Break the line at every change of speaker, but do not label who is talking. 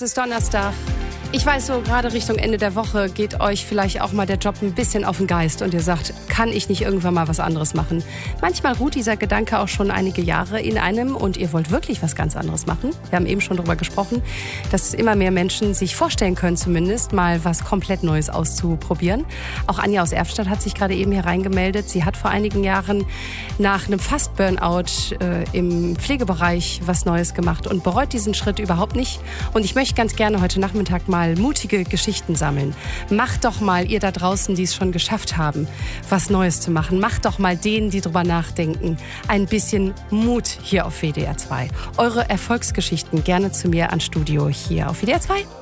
es ist Donnerstag. Ich weiß so, gerade Richtung Ende der Woche geht euch vielleicht auch mal der Job ein bisschen auf den Geist und ihr sagt, kann ich nicht irgendwann mal was anderes machen? Manchmal ruht dieser Gedanke auch schon einige Jahre in einem und ihr wollt wirklich was ganz anderes machen. Wir haben eben schon darüber gesprochen, dass immer mehr Menschen sich vorstellen können, zumindest mal was komplett Neues auszuprobieren. Auch Anja aus Erftstadt hat sich gerade eben hier reingemeldet. Sie hat vor einigen Jahren nach einem Fast-Burnout im Pflegebereich was Neues gemacht und bereut diesen Schritt überhaupt nicht. Und ich möchte ganz gerne heute Nachmittag mal mutige Geschichten sammeln. Macht doch mal, ihr da draußen, die es schon geschafft haben, was Neues zu machen. Macht doch mal denen, die drüber nachdenken, ein bisschen Mut hier auf WDR 2. Eure Erfolgsgeschichten gerne zu mir ans Studio hier auf WDR 2.